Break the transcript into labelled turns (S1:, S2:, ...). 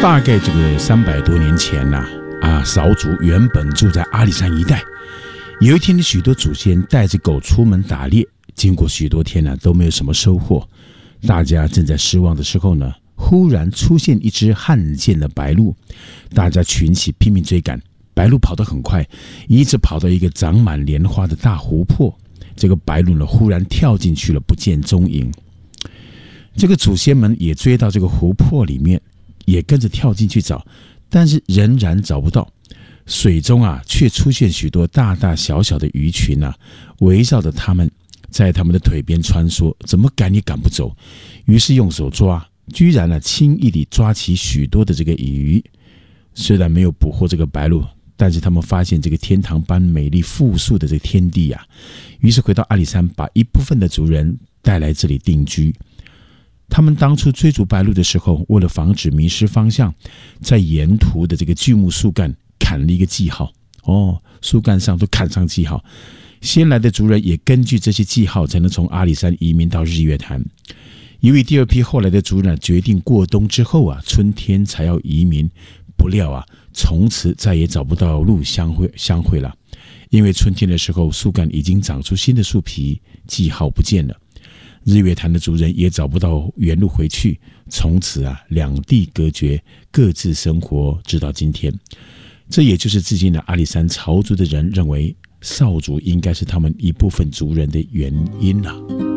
S1: 大概这个300多年前少族原本住在阿里山一带。有一天，许多祖先带着狗出门打猎，经过许多天都没有什么收获。大家正在失望的时候呢，忽然出现一只罕见的白鹭，大家群起拼命追赶。白鹭跑得很快，一直跑到一个长满莲花的大湖泊。这个白鹭呢，忽然跳进去了，不见踪影。这个祖先们也追到这个湖泊里面，也跟着跳进去找，但是仍然找不到。水中却出现许多大大小小的鱼群围绕着他们，在他们的腿边穿梭，怎么赶也赶不走。于是用手抓，居然轻易地抓起许多的这个鱼。虽然没有捕获这个白鹭，但是他们发现这个天堂般美丽富庶的这个天地于是回到阿里山，把一部分的族人带来这里定居。他们当初追逐白鹭的时候，为了防止迷失方向，在沿途的这个巨木树干砍了一个记号。树干上都砍上记号。先来的族人也根据这些记号，才能从阿里山移民到日月潭。因为第二批后来的族人决定过冬之后春天才要移民，不料从此再也找不到路相会了。因为春天的时候，树干已经长出新的树皮，记号不见了。日月潭的族人也找不到原路回去，从此两地隔绝，各自生活，直到今天。这也就是至今的阿里山潮族的人认为少族应该是他们一部分族人的原因